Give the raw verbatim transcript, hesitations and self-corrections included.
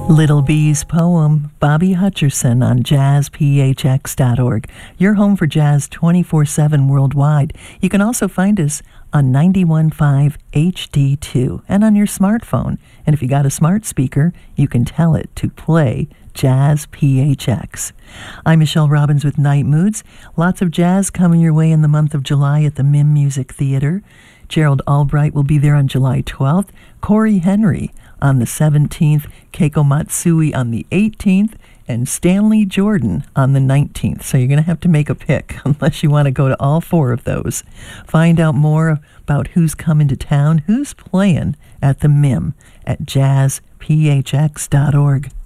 Little Bee's poem, Bobby Hutcherson on jazz p h x dot org. Your home for jazz twenty-four seven worldwide. You can also find us on ninety-one point five H D two and on your smartphone. And if you got a smart speaker, you can tell it to play Jazz P H X. I'm Michelle Robbins with Night Moods. Lots of jazz coming your way in the month of July at the Mim Music Theater. Gerald Albright will be there on July twelfth. Corey Henry on the seventeenth, Keiko Matsui on the eighteenth, and Stanley Jordan on the nineteenth. So you're going to have to make a pick unless you want to go to all four of those. Find out more about who's coming to town, who's playing at the Mim at jazz p h x dot org.